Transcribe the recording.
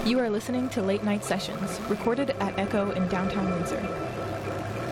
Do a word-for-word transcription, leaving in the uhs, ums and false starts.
You are listening to Late Night Sessions, recorded at Echo in downtown Windsor.